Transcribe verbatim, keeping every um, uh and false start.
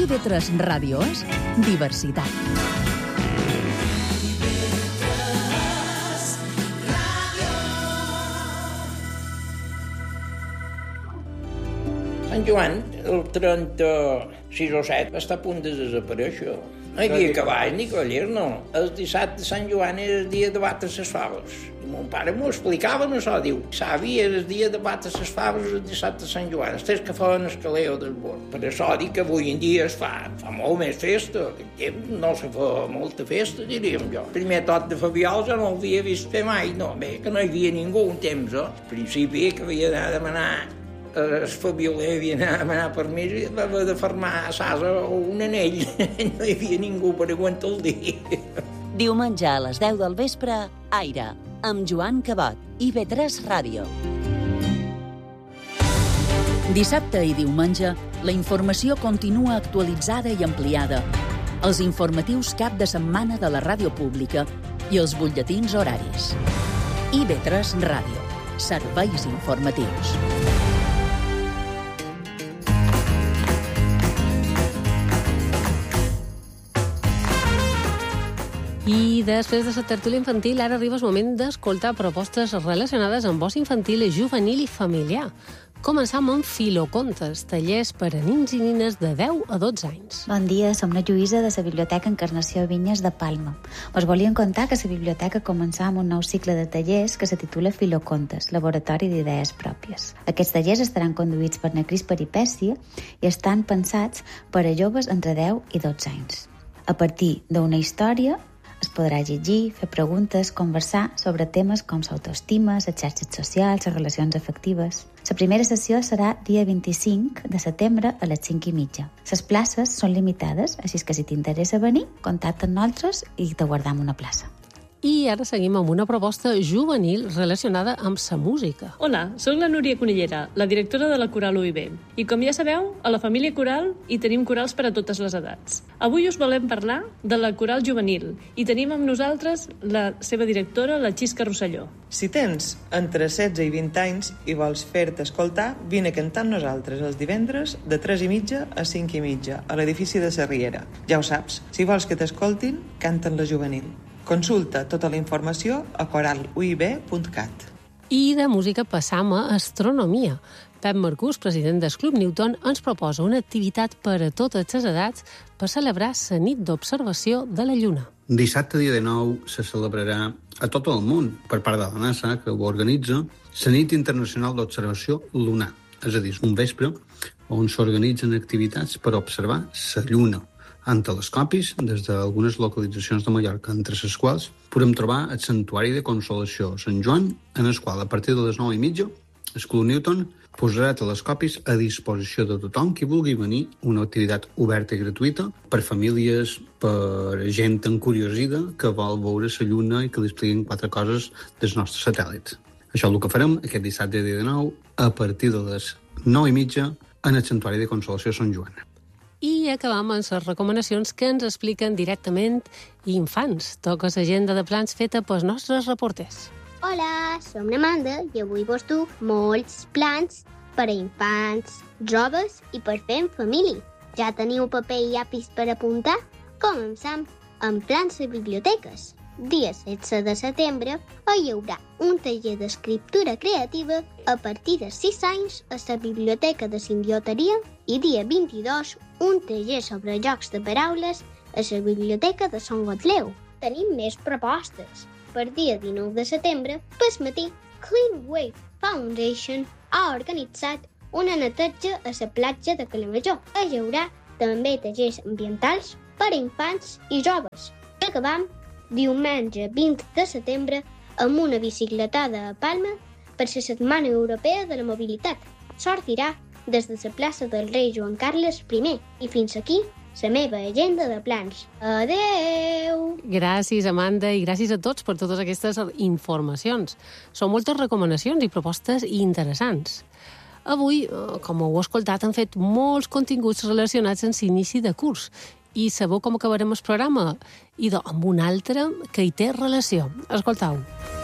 I V tres Ràdio és diversitat. Sant Joan, el trenta-sis o set, va estar a punt de desaparèixer. No hi havia cavalls ni cavallers, no. El dissabte de Sant Joan era el dia de batre les faves. I mon pare m'ho explicava, no això, diu, savi, era el dia de batre les faves el dissabte de Sant Joan, els tres que feien el caleo del bord. Per això dic que avui en dia es fa, fa molt més festa. En temps no se fa molta festa, diríem jo. El primer tot de Fabiol jo no ho havia vist fer mai, no, bé, que no hi havia ningú un temps, eh? Al principi que havia d'anar a demanar el Fabioler havia d'anar a demanar permís i va haver de fermar a Sasa un anell. No hi havia ningú per aguantar el dia. Diumenge a les deu del vespre, Aire, amb Joan Cabot, I V tres Ràdio. Dissabte i diumenge, la informació continua actualitzada i ampliada. Els informatius cap de setmana de la ràdio pública i els butlletins horaris. I V tres Ràdio. Serveis informatius. I després de la tertúlia infantil, ara arriba el moment d'escoltar propostes relacionades amb voz infantil, juvenil i familiar. Començam amb Filocontes, tallers per a nins i nines de deu a dotze anys. Bon dia, som la Lluïsa de la Biblioteca Encarnació Vinyes de Palma. Us volíem contar que la biblioteca començà amb un nou cicle de tallers que se titula Filocontes, laboratori d'idees pròpies. Aquests tallers estaran conduïts per na Cris Peripècia i estan pensats per a joves entre deu i dotze anys. A partir d'una història es podrà llegir, fer preguntes, conversar sobre temes com l'autoestima, les xarxes socials, les relacions afectives. La primera sessió serà dia vint-i-cinc de setembre a les cinc i mitja. Les places són limitades, així que si t'interessa venir, contacta amb nosaltres i te guardam una plaça. I ara seguim amb una proposta juvenil relacionada amb sa música. Hola, sóc la Núria Conillera, la directora de la Coral U I B. I com ja sabeu, a la família Coral hi tenim corals per a totes les edats. Avui us volem parlar de la Coral Juvenil i tenim amb nosaltres la seva directora, la Xisca Rosselló. Si tens entre setze i vint anys i vols fer-te escoltar, vine a cantar amb nosaltres els divendres de tres i mitja a cinc i mitja a l'edifici de la Riera. Ja ho saps, si vols que t'escoltin, canta en la juvenil. Consulta tota la informació a coral u i be punt cat. I de música passam a astronomia. Pep Marcús, president del Club Newton, ens proposa una activitat per a totes les edats per celebrar la nit d'observació de la Lluna. Dissabte, dia dinou, se celebrarà a tot el món, per part de la NASA, que ho organitza, la nit internacional d'observació lunar, és a dir, un vespre on s'organitzen activitats per observar la Lluna amb telescopis des d'algunes localitzacions de Mallorca, entre les quals podem trobar el Santuari de Consolació Sant Joan, en el qual, a partir de les nou i mitja, el Club Newton posarà telescopis a disposició de tothom qui vulgui venir, una activitat oberta i gratuïta per famílies, per gent encuriosida que vol veure la Lluna i que li expliquin quatre coses dels nostres satèl·lits. Això és el que farem aquest dissabte dia dinou a partir de les nou i mitja en el Santuari de Consolació Sant Joan. I acabam amb les recomanacions que ens expliquen directament infants. Toca l'agenda de plans feta pels nostres reporters. Hola, som l'Amanda i avui vos duc molts plans per a infants, joves i per fer en família. Ja teniu paper i llapis per apuntar? Començam amb plans de biblioteques. Dia setze de setembre hi haurà un taller d'escriptura creativa a partir de sis anys a la Biblioteca de Simbioteria i dia vint-i-dos un taller sobre jocs de paraules a la Biblioteca de Sant Gotleu. Tenim més propostes. Per dia dinou de setembre, pel matí, Clean Wave Foundation ha organitzat una neteja a la platja de Calamajor. Hi haurà també tallers ambientals per a infants i joves. Acabam diumenge vint de setembre amb una bicicletada a Palma per la Setmana Europea de la Mobilitat. Sortirà des de la plaça del rei Joan Carles primer i fins aquí la meva agenda de plans. Adeu! Gràcies, Amanda, i gràcies a tots per totes aquestes informacions. Són moltes recomanacions i propostes interessants. Avui, com heu escoltat, han fet molts continguts relacionats amb l'inici de curs. I sabeu com acabarem el programa? I amb un altre que hi té relació. Escoltau.